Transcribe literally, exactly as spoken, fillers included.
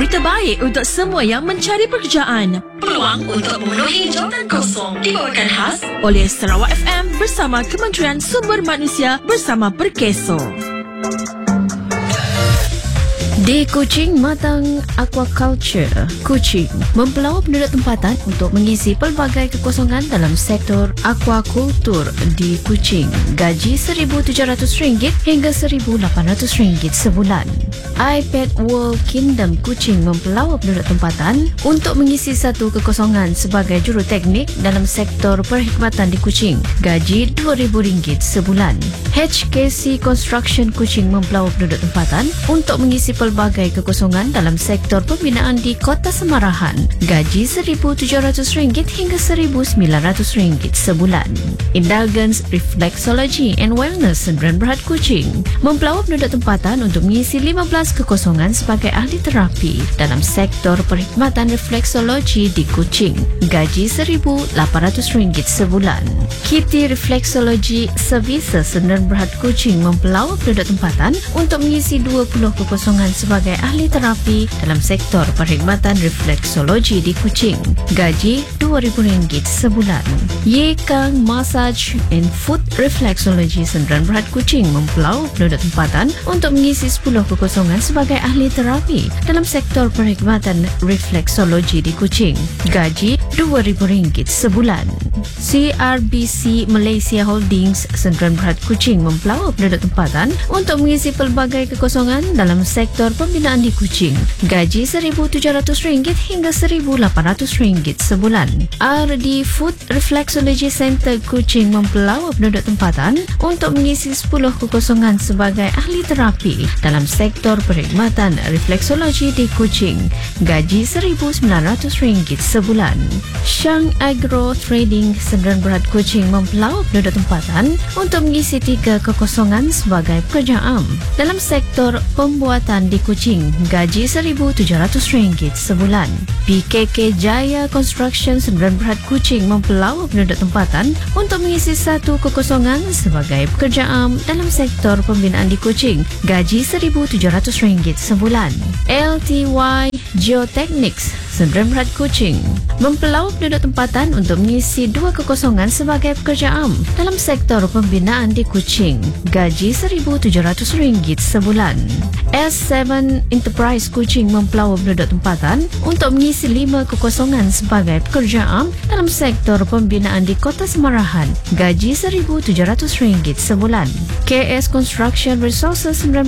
berita baik untuk semua yang mencari pekerjaan. Peluang untuk memenuhi jawatan kosong dibawakan khas oleh Sarawak F M bersama Kementerian Sumber Manusia bersama Perkeso. Di Kuching Matang Aquaculture, Kuching mempelawak penduduk tempatan untuk mengisi pelbagai kekosongan dalam sektor aquakultur di Kuching. Gaji seribu tujuh ratus ringgit hingga seribu lapan ratus ringgit sebulan. iPad World Kingdom Kuching mempelawak penduduk tempatan untuk mengisi satu kekosongan sebagai juruteknik dalam sektor perkhidmatan di Kuching. Gaji dua ribu ringgit sebulan. H K C Construction Kuching mempelawak penduduk tempatan untuk mengisi pelbagai kekosongan dalam sektor pembinaan di Kota Semarahan. Gaji seribu tujuh ratus ringgit hingga seribu sembilan ratus ringgit sebulan. Indulgence Reflexology and Wellness Sdn Bhd Kuching mempelawak penduduk tempatan untuk mengisi lima belas kekosongan sebagai ahli terapi dalam sektor perkhidmatan refleksologi di Kuching. Gaji seribu lapan ratus ringgit sebulan. Kitty Reflexology Services Sdn Bhd Kuching mempelawak penduduk tempatan untuk mengisi dua puluh kekosongan sebagai ahli terapi dalam sektor perkhidmatan refleksologi di Kuching. Gaji dua ribu ringgit sebulan. Ye Kang Massage and Foot Reflexology Sdn Bhd Kuching mempelawak penduduk tempatan untuk mengisi sepuluh kekosongan sebagai ahli terapi dalam sektor perkhidmatan refleksologi di Kuching. Gaji dua ribu ringgit sebulan. C R B C Malaysia Holdings Sdn Bhd Kuching mempelawak penduduk tempatan untuk mengisi pelbagai kekosongan dalam sektor pembinaan di Kuching. Gaji seribu tujuh ratus ringgit hingga seribu lapan ratus ringgit sebulan. R D Foot Reflexology Center Kuching mempelawak penduduk tempatan untuk mengisi sepuluh kekosongan sebagai ahli terapi dalam sektor perkhidmatan refleksologi di Kuching. Gaji seribu sembilan ratus ringgit sebulan. Shang Agro Trading Sdn Bhd Kuching mempelawak penduduk tempatan untuk mengisi tiga kekosongan sebagai pekerja am dalam sektor pembuatan di Kuching. Gaji seribu tujuh ratus ringgit sebulan. P K K Jaya Construction Sdn Bhd Kuching mempelawak penduduk tempatan untuk mengisi satu kekosongan sebagai pekerja am dalam sektor pembinaan di Kuching. Gaji seribu tujuh ratus ringgit sebulan. L T Y Geotechnics Sdn Bhd Kuching mempelawak penduduk tempatan untuk mengisi dua kekosongan sebagai pekerja am dalam sektor pembinaan di Kuching. Gaji seribu tujuh ratus ringgit sebulan. S tujuh Enterprise Kuching mempelawak penduduk tempatan untuk mengisi lima kekosongan sebagai pekerja am dalam sektor pembinaan di Kota Semarahan. Gaji seribu tujuh ratus ringgit sebulan. K S Construction Resources